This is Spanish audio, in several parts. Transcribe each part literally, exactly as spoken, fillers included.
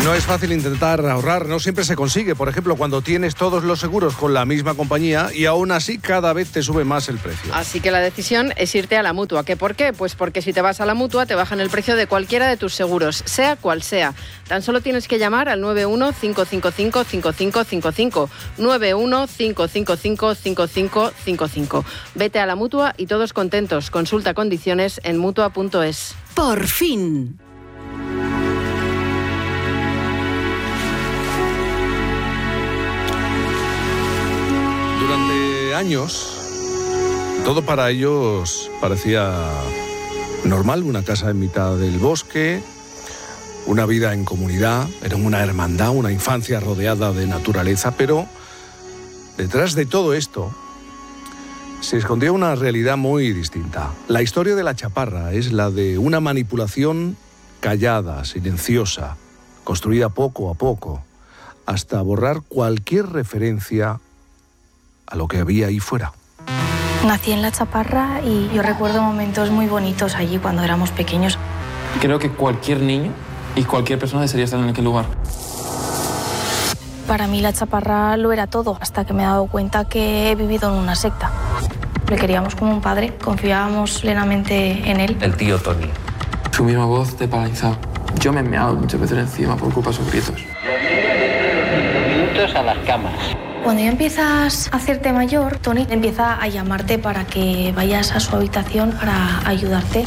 No es fácil intentar ahorrar, no siempre se consigue. Por ejemplo, cuando tienes todos los seguros con la misma compañía y aún así cada vez te sube más el precio. Así que la decisión es irte a la Mutua. ¿Qué por qué? Pues porque si te vas a la Mutua te bajan el precio de cualquiera de tus seguros, sea cual sea. Tan solo tienes que llamar al nueve uno cinco cinco cinco cinco cinco cinco cinco, nueve uno cinco cinco cinco cinco cinco cinco cinco. Vete a la Mutua y todos contentos. Consulta condiciones en mutua punto es. Por fin. Durante años, todo para ellos parecía normal, una casa en mitad del bosque, una vida en comunidad, era una hermandad, una infancia rodeada de naturaleza, pero detrás de todo esto se escondía una realidad muy distinta. La historia de la chaparra es la de una manipulación callada, silenciosa, construida poco a poco, hasta borrar cualquier referencia a lo que había ahí fuera. Nací en La Chaparra y yo recuerdo momentos muy bonitos allí cuando éramos pequeños. Creo que cualquier niño y cualquier persona desearía estar en aquel lugar. Para mí La Chaparra lo era todo, hasta que me he dado cuenta que he vivido en una secta. Le queríamos como un padre, confiábamos plenamente en él. El tío Tony. Su misma voz te paraliza. Yo me he meado muchas veces encima por culpa de sus gritos. Minutos a las camas. Cuando ya empiezas a hacerte mayor, Tony empieza a llamarte para que vayas a su habitación para ayudarte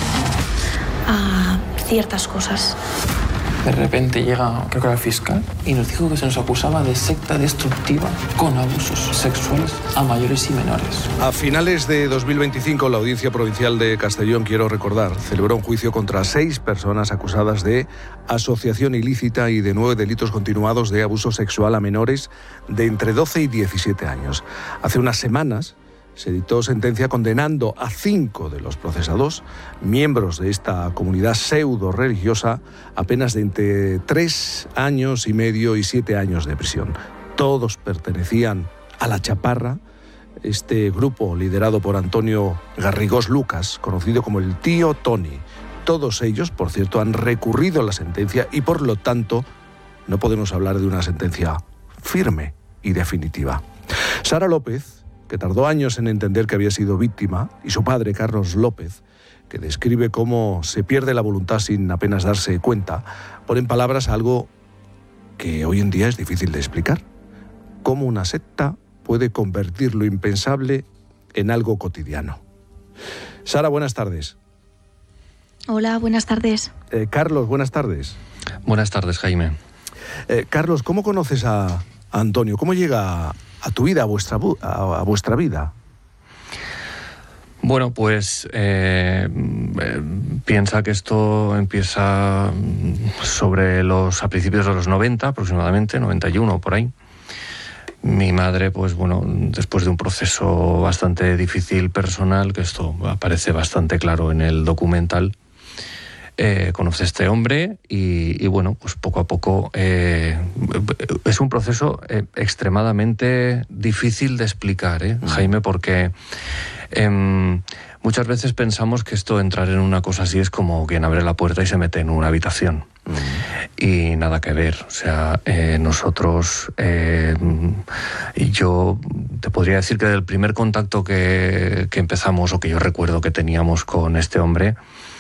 a ciertas cosas. De repente llega, creo que era el fiscal, y nos dijo que se nos acusaba de secta destructiva con abusos sexuales a mayores y menores. A finales de dos mil veinticinco, la Audiencia Provincial de Castellón, quiero recordar, celebró un juicio contra seis personas acusadas de asociación ilícita y de nueve delitos continuados de abuso sexual a menores de entre doce y diecisiete años. Hace unas semanas se dictó sentencia condenando a cinco de los procesados, miembros de esta comunidad pseudo-religiosa, a penas de entre tres años y medio y siete años de prisión. Todos pertenecían a La Chaparra, este grupo liderado por Antonio Garrigós Lucas, conocido como el tío Tony. Todos ellos, por cierto, han recurrido a la sentencia y, por lo tanto, no podemos hablar de una sentencia firme y definitiva. Sara López, que tardó años en entender que había sido víctima, y su padre, Carlos López, que describe cómo se pierde la voluntad sin apenas darse cuenta, pone en palabras algo que hoy en día es difícil de explicar. Cómo una secta puede convertir lo impensable en algo cotidiano. Sara, buenas tardes. Hola, buenas tardes. Eh, Carlos, buenas tardes. Buenas tardes, Jaime. Eh, Carlos, ¿cómo conoces a, a Antonio? ¿Cómo llega a tu vida, a vuestra, a, a vuestra vida? Bueno, pues eh, eh, piensa que esto empieza sobre los a principios de los noventa, aproximadamente, noventa y uno, por ahí. Mi madre, pues bueno, después de un proceso bastante difícil personal, que esto aparece bastante claro en el documental, Eh, conoce a este hombre y, y bueno, pues poco a poco eh, es un proceso eh, extremadamente difícil de explicar, ¿eh, Jaime? Porque eh, muchas veces pensamos que esto, entrar en una cosa así, es como quien abre la puerta y se mete en una habitación. Mm. Y nada que ver. O sea, eh, nosotros, eh, y yo te podría decir que del primer contacto que, que empezamos, o que yo recuerdo que teníamos con este hombre,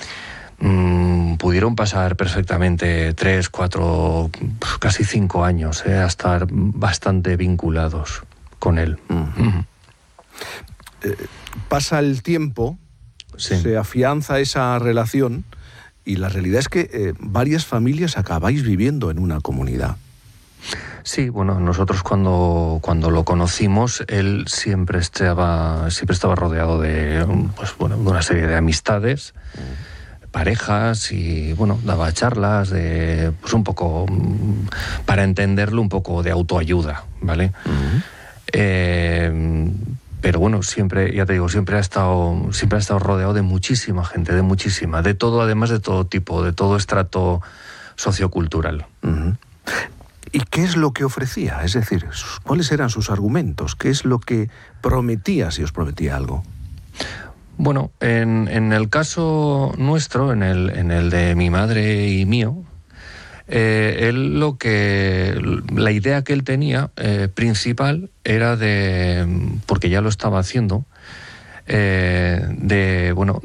Mm, pudieron pasar perfectamente tres, cuatro, casi cinco años, eh, a estar bastante vinculados con él. Uh-huh. Uh-huh. Eh, pasa el tiempo, sí. Se afianza esa relación y la realidad es que eh, varias familias acabáis viviendo en una comunidad. Sí, bueno, nosotros cuando, cuando lo conocimos, él siempre estaba, siempre estaba rodeado de, pues, bueno, de una serie de amistades, uh-huh. parejas, y bueno, daba charlas de, pues un poco, para entenderlo, un poco de autoayuda, ¿vale? Uh-huh. Eh, pero bueno, siempre, ya te digo, siempre ha estado, siempre ha estado rodeado de muchísima gente, de muchísima, de todo, además de todo tipo, de todo estrato sociocultural. Uh-huh. ¿Y qué es lo que ofrecía? Es decir, ¿cuáles eran sus argumentos? ¿Qué es lo que prometía, si os prometía algo? Bueno, en, en el caso nuestro, en el, en el de mi madre y mío, Eh, él lo que, la idea que él tenía eh, principal era de, porque ya lo estaba haciendo, eh, de, bueno,